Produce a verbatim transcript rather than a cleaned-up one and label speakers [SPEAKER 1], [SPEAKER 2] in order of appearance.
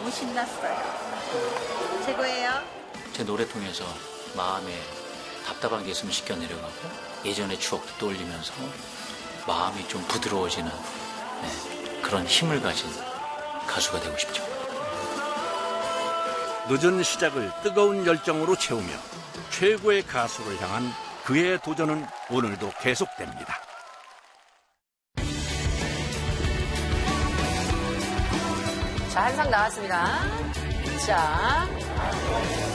[SPEAKER 1] 너무 신났어요. 최고예요.
[SPEAKER 2] 제 노래 통해서 마음에 답답한 게 있으면 씻겨 내려가고 예전의 추억도 떠올리면서 마음이 좀 부드러워지는 네, 그런 힘을 가진 가수가 되고 싶죠.
[SPEAKER 3] 늦은 시작을 뜨거운 열정으로 채우며 최고의 가수를 향한 그의 도전은 오늘도 계속됩니다.
[SPEAKER 4] 자, 한 상 나왔습니다. 자.